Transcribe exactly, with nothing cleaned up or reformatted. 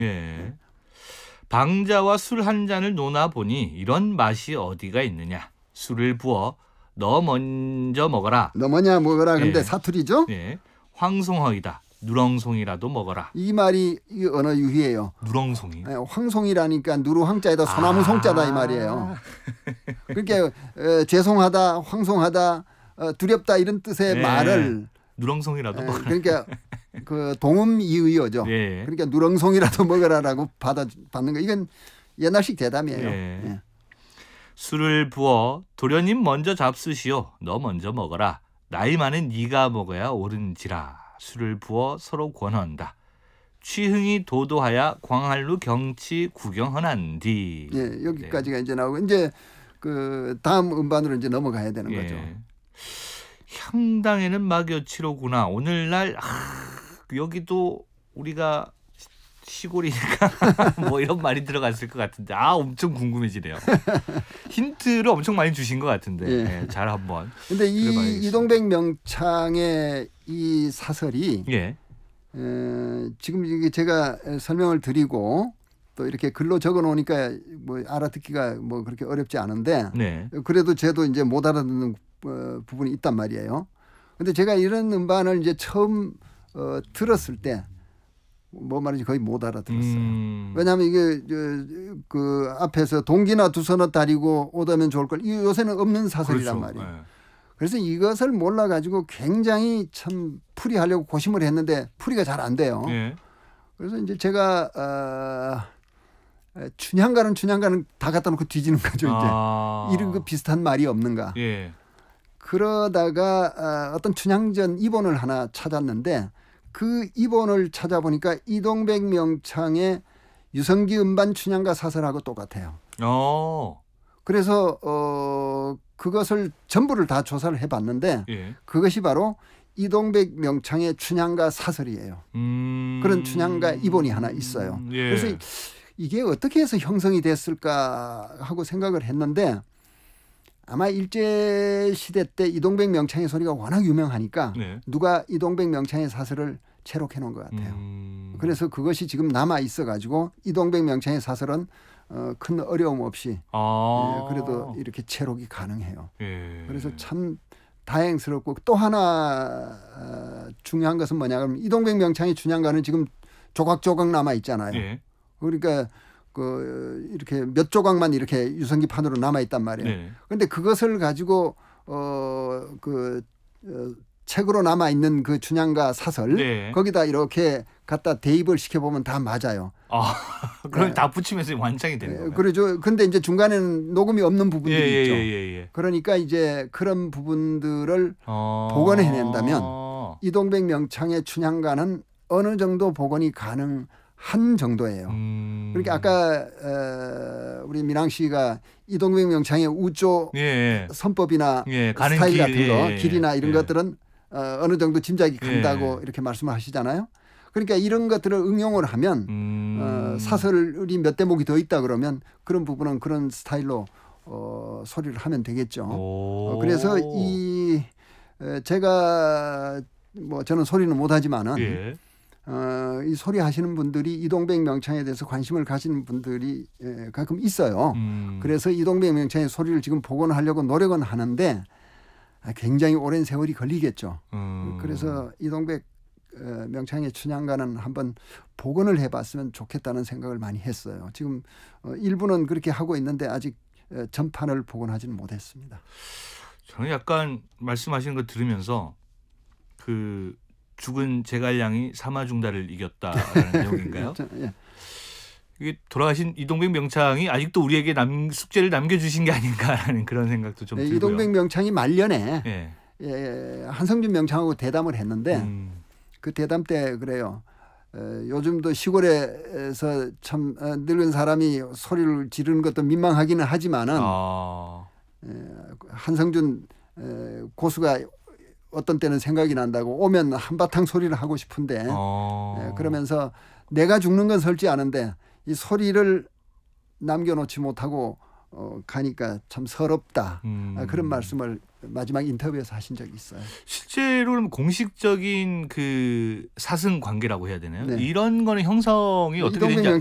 예. 방자와 술 한 잔을 노나 보니 이런 맛이 어디가 있느냐. 술을 부어 너 먼저 먹어라. 너 뭐냐 먹어라. 근데 예. 사투리죠. 예. 황송허이다. 누렁송이라도 먹어라. 이 말이 이 언어 유희예요. 누렁송이. 예, 황송이라니까 누루 황자에다 소나무 아. 송자다 이 말이에요. 그러니까 어, 죄송하다, 황송하다, 어, 두렵다 이런 뜻의 예. 말을 누렁송이라도 예, 먹어라. 그러니까 그 동음이의어죠. 예. 그러니까 누렁송이라도 먹어라라고 받아 받는 거. 이건 옛날식 대담이에요. 예. 예. 술을 부어 도련님 먼저 잡수시오. 너 먼저 먹어라. 나이 많은 네가 먹어야 옳은지라. 술을 부어 서로 권한다. 취흥이 도도하야 광활루 경치 구경헌한디. 예, 여기까지가 네. 이제 나오고 이제 그 다음 음반으로 이제 넘어가야 되는 예. 거죠. 향당에는 막여치로구나. 오늘날 아, 여기도 우리가 시골이니까 뭐 이런 말이 들어갔을 것 같은데 아 엄청 궁금해지네요. 힌트를 엄청 많이 주신 것 같은데 예. 네, 잘 한번. 근데 이 이동백 명창의 이 사설이 예. 에, 지금 이게 제가 설명을 드리고 또 이렇게 글로 적어 놓으니까 뭐 알아듣기가 뭐 그렇게 어렵지 않은데 네. 그래도 저도 이제 못 알아듣는 어, 부분이 있단 말이에요. 근데 제가 이런 음반을 이제 처음 어, 들었을 때 뭐 말인지 거의 못 알아들었어요. 음. 왜냐하면 이게 저, 그 앞에서 동기나 두서너 다리고 오다면 좋을 걸. 이 요새는 없는 사설이란 그렇죠. 말이에요. 네. 그래서 이것을 몰라가지고 굉장히 참 풀이하려고 고심을 했는데 풀이가 잘 안 돼요. 네. 그래서 이제 제가 어, 춘향가는 춘향가는 다 갖다 놓고 뒤지는 거죠. 이제 아. 이런 그 비슷한 말이 없는가. 예. 그러다가 어떤 춘향전 이본을 하나 찾았는데 그 이본을 찾아보니까 이동백 명창의 유성기 음반 춘향가 사설하고 똑같아요. 어. 그래서 어, 그것을 전부를 다 조사를 해봤는데 예. 그것이 바로 이동백 명창의 춘향가 사설이에요. 음. 그런 춘향가 이본이 하나 있어요. 예. 그래서 이게 어떻게 해서 형성이 됐을까 하고 생각을 했는데 아마 일제시대 때 이동백 명창의 소리가 워낙 유명하니까 네. 누가 이동백 명창의 사설을 채록해 놓은 것 같아요. 음. 그래서 그것이 지금 남아 있어가지고 이동백 명창의 사설은 어, 큰 어려움 없이 아. 예, 그래도 이렇게 채록이 가능해요. 예. 그래서 참 다행스럽고 또 하나 어, 중요한 것은 뭐냐면 이동백 명창의 춘향가는 지금 조각조각 남아 있잖아요. 예. 그러니까 그 이렇게 몇 조각만 이렇게 유성기 판으로 남아 있단 말이에요. 그런데 네. 그것을 가지고 어그 어, 책으로 남아 있는 그 춘향가 사설 네. 거기다 이렇게 갖다 대입을 시켜 보면 다 맞아요. 아, 그럼 네. 다 붙이면서 완창이 되는 거예요. 그렇죠. 근데 이제 중간에는 녹음이 없는 부분들이 예, 있죠. 예, 예, 예. 그러니까 이제 그런 부분들을 어... 복원해낸다면 이동백 명창의 춘향가는 어느 정도 복원이 가능. 한 정도예요. 음. 그러니까 아까 어, 우리 민항 씨가 이동백 명창의 우조 예. 선법이나 예. 스타일 길, 같은 거, 예. 길이나 이런 예. 것들은 어, 어느 정도 짐작이 간다고 예. 이렇게 말씀을 하시잖아요. 그러니까 이런 것들을 응용을 하면 음. 어, 사설이 몇 대목이 더 있다 그러면 그런 부분은 그런 스타일로 어, 소리를 하면 되겠죠. 어, 그래서 이 에, 제가 뭐 저는 소리는 못하지만은 예. 어, 이 소리 하시는 분들이 이동백 명창에 대해서 관심을 가지는 분들이 예, 가끔 있어요. 음. 그래서 이동백 명창의 소리를 지금 복원하려고 노력은 하는데 굉장히 오랜 세월이 걸리겠죠. 음. 그래서 이동백 명창의 춘향가는 한번 복원을 해봤으면 좋겠다는 생각을 많이 했어요. 지금 일부는 그렇게 하고 있는데 아직 전판을 복원하지는 못했습니다. 저는 약간 말씀하시는 거 들으면서 그 죽은 제갈량이 사마중다를 이겼다라는 내용인가요? 예. 이게 돌아가신 이동백 명창이 아직도 우리에게 남, 숙제를 남겨주신 게 아닌가라는 그런 생각도 좀 예, 들고요. 이동백 명창이 말년에 예. 예, 한성준 명창하고 대담을 했는데 음. 그 대담 때 그래요. 에, 요즘도 시골에서 참 어, 늙은 사람이 소리를 지르는 것도 민망하기는 하지만은 아. 에, 한성준 에, 고수가 어떤 때는 생각이 난다고 오면 한바탕 소리를 하고 싶은데 어. 예, 그러면서 내가 죽는 건 설지 않은데 이 소리를 남겨놓지 못하고 어, 가니까 참 서럽다. 음. 아, 그런 말씀을 마지막 인터뷰에서 하신 적이 있어요. 실제로는 공식적인 그 사승 관계라고 해야 되나요? 네. 이런 거는 형성이 어떻게 되는지